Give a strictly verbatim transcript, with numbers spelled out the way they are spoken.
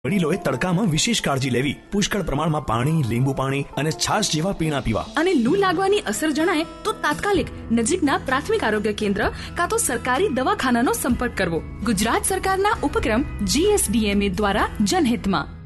વડીલોએ તડકામાં વિશેષ કાળજી લેવી, પુષ્કળ પ્રમાણમાં પાણી, લીંબુ પાણી અને છાશ જેવા પીણા પીવા. અને લૂ લાગવાની અસર જણાય તો તાત્કાલિક નજીકના પ્રાથમિક આરોગ્ય કેન્દ્ર કાં તો સરકારી દવાખાનાનો સંપર્ક કરવો. ગુજરાત સરકારના ઉપક્રમ જીએસડીએમએ દ્વારા જનહિતમાં.